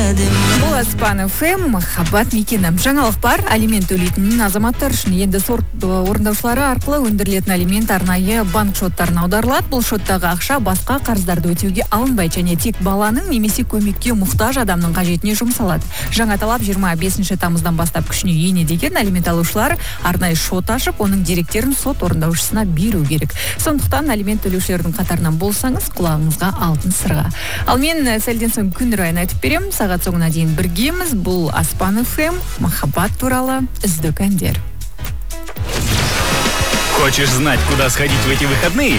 Бұл Аспан ФМ махаббат мекені. Жаңалық бар, алимент төлейтін азаматтар үшін енді сот орындаушылары арқылы өндірілетін алимент арнайы банк шоттарына аударылады. Бұл шоттағы ақша басқа қарыздарды өтеуге алынбайды және тек баланың немесе көмекке мұқтаж адамның қажетіне жұмсалады. Жаңа талап 25 тамыздан бастап күшіне ене деген алимент алушылар арнайы шот ашып, оның деректерін сот орындаушысына беру керек. Сондықтан алимент төлеушілердің қатарынан болсаңыз, құлағыңызға алтын сырға. Ал мен сәлден соң күн райын айтып беремін. Сағат соңына дейін біргеміз. Бұл Аспан ФМ, махаббат туралы үздік әндер. Хочешь знать, куда сходить в эти выходные?